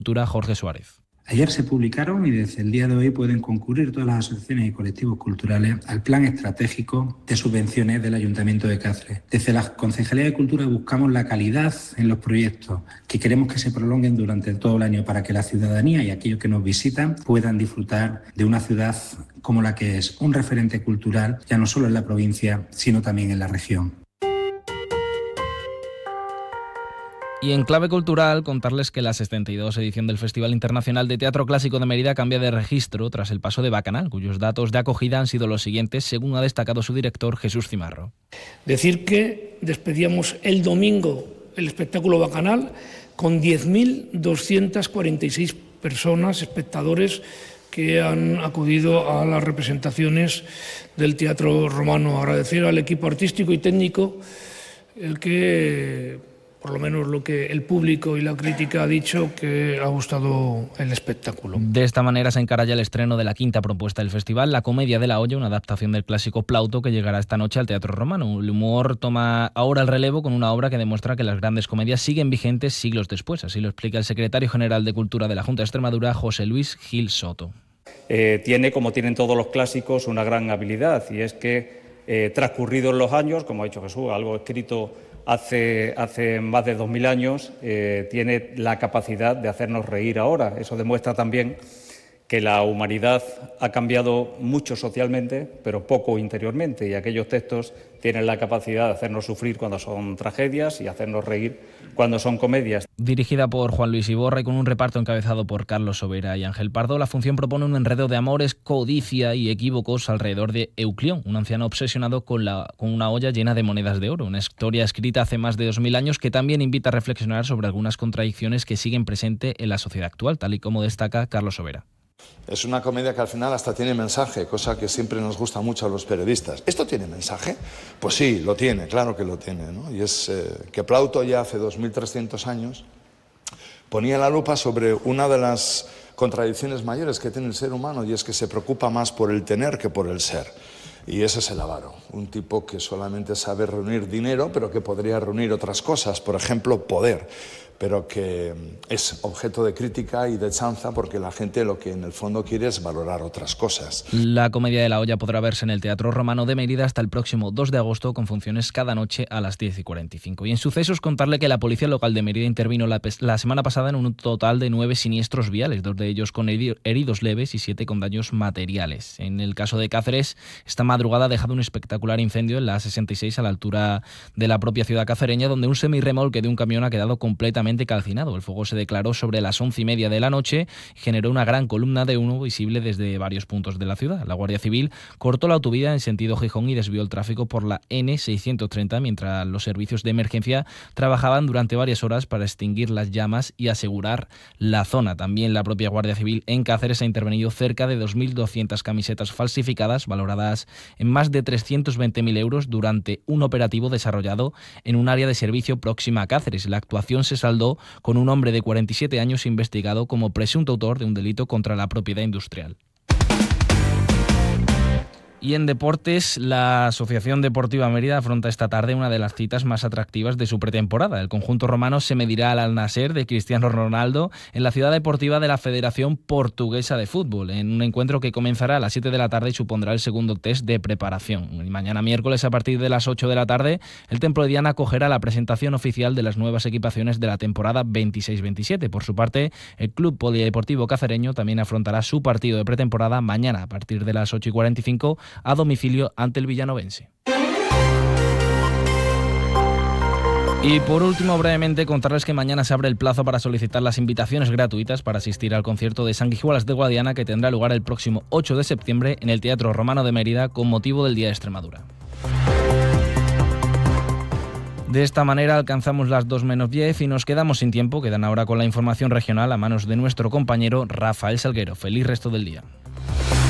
Cultura, Jorge Suárez. Ayer se publicaron y desde el día de hoy pueden concurrir todas las asociaciones y colectivos culturales al Plan Estratégico de Subvenciones del Ayuntamiento de Cáceres. Desde la Concejalía de Cultura buscamos la calidad en los proyectos que queremos que se prolonguen durante todo el año para que la ciudadanía y aquellos que nos visitan puedan disfrutar de una ciudad como la que es un referente cultural, ya no solo en la provincia, sino también en la región. Y en clave cultural, contarles que la 62 edición del Festival Internacional de Teatro Clásico de Mérida cambia de registro tras el paso de Bacanal, cuyos datos de acogida han sido los siguientes, según ha destacado su director, Jesús Cimarro. Decir que despedíamos el domingo el espectáculo Bacanal con 10.246 personas, espectadores, que han acudido a las representaciones del Teatro Romano. Agradecer al equipo artístico y técnico el que, por lo menos lo que el público y la crítica ha dicho, que ha gustado el espectáculo. De esta manera se encara ya el estreno de la quinta propuesta del festival, La Comedia de la Olla, una adaptación del clásico Plauto que llegará esta noche al Teatro Romano. El humor toma ahora el relevo con una obra que demuestra que las grandes comedias siguen vigentes siglos después. Así lo explica el secretario general de Cultura de la Junta de Extremadura, José Luis Gil Soto. Tiene, como tienen todos los clásicos, una gran habilidad, y es que transcurridos los años, como ha dicho Jesús, algo escrito hace más de 2000 años, tiene la capacidad de hacernos reír ahora. Eso demuestra también que la humanidad ha cambiado mucho socialmente, pero poco interiormente, y aquellos textos tienen la capacidad de hacernos sufrir cuando son tragedias y hacernos reír cuando son comedias. Dirigida por Juan Luis Iborra y con un reparto encabezado por Carlos Sobera y Ángel Pardo, la función propone un enredo de amores, codicia y equívocos alrededor de Euclión, un anciano obsesionado con una olla llena de monedas de oro, una historia escrita hace más de 2000 años que también invita a reflexionar sobre algunas contradicciones que siguen presentes en la sociedad actual, tal y como destaca Carlos Sobera. Es una comedia que al final hasta tiene mensaje, cosa que siempre nos gusta mucho a los periodistas. ¿Esto tiene mensaje? Pues sí, lo tiene, claro que lo tiene, ¿no? Y es que Plauto ya hace 2300 años ponía la lupa sobre una de las contradicciones mayores que tiene el ser humano, y es que se preocupa más por el tener que por el ser. Y ese es el avaro, un tipo que solamente sabe reunir dinero, pero que podría reunir otras cosas, por ejemplo, poder, pero que es objeto de crítica y de chanza porque la gente lo que en el fondo quiere es valorar otras cosas. La Comedia de la Olla podrá verse en el Teatro Romano de Mérida hasta el próximo 2 de agosto con funciones cada noche a las 10:45. Y en sucesos, contarle que la Policía Local de Mérida intervino la semana pasada en un total de 9 siniestros viales, 2 de ellos con heridos leves y 7 con daños materiales. En el caso de Cáceres, esta madrugada ha dejado un espectacular incendio en la A66 a la altura de la propia ciudad cacereña, donde un semirremolque de un camión ha quedado completamente calcinado. El fuego se declaró sobre las 11:30 de la noche y generó una gran columna de humo visible desde varios puntos de la ciudad. La Guardia Civil cortó la autovía en sentido Gijón y desvió el tráfico por la N630, mientras los servicios de emergencia trabajaban durante varias horas para extinguir las llamas y asegurar la zona. También la propia Guardia Civil en Cáceres ha intervenido cerca de 2.200 camisetas falsificadas, valoradas en más de 320.000 euros, durante un operativo desarrollado en un área de servicio próxima a Cáceres. La actuación se saldó con un hombre de 47 años investigado como presunto autor de un delito contra la propiedad industrial. Y en deportes, la Asociación Deportiva Mérida afronta esta tarde una de las citas más atractivas de su pretemporada. El conjunto romano se medirá al Al-Nasser de Cristiano Ronaldo en la ciudad deportiva de la Federación Portuguesa de Fútbol, en un encuentro que comenzará a las 7 de la tarde y supondrá el segundo test de preparación. Y mañana miércoles, a partir de las 8 de la tarde, el Templo de Diana acogerá la presentación oficial de las nuevas equipaciones de la temporada 26-27. Por su parte, el Club Polideportivo Cacereño también afrontará su partido de pretemporada mañana a partir de las 8:45 a domicilio ante el villanovense. Y por último, brevemente, contarles que mañana se abre el plazo para solicitar las invitaciones gratuitas para asistir al concierto de Sanguijuelas de Guadiana, que tendrá lugar el próximo 8 de septiembre en el Teatro Romano de Mérida con motivo del Día de Extremadura. De esta manera alcanzamos las 2:10 y nos quedamos sin tiempo. Quedan ahora con la información regional a manos de nuestro compañero Rafael Salguero. Feliz resto del día.